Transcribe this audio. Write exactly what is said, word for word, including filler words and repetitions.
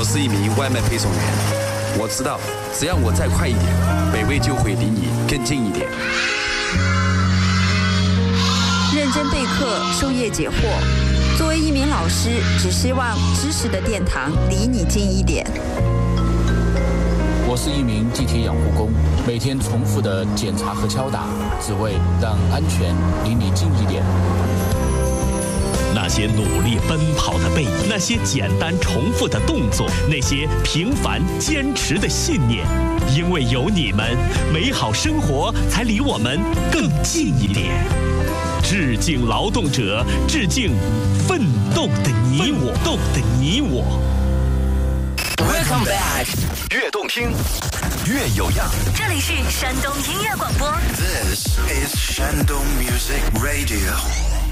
是一名外卖配送员，我知道只要我再快一点，美味就会离你更近一点。 认真备课，授业解惑。作为一名老师，只希望知识的殿堂离你近一点。 我是一名地铁养护工，每天重复的检查和敲打，只为让安全离你近一点。 那些努力奔跑的背影，那些简单重复的动作，那些平凡坚持的信念，因为有你们，美好生活才离我们更近一点。致敬劳动者，致敬奋斗的你我，奋斗的你我。 Welcome back， 越动听，越有样。 这里是山东音乐广播。 This is 山东 Music Radio。